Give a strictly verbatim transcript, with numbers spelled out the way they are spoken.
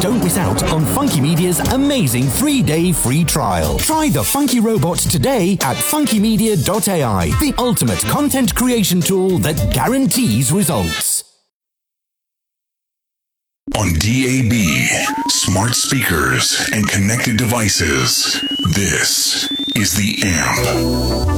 don't miss out on Funky Media's amazing three-day free trial. Try the Funky Robot today at funky media dot A I, the ultimate content creation tool that guarantees results. On D A B, smart speakers, and connected devices, this is The Amp.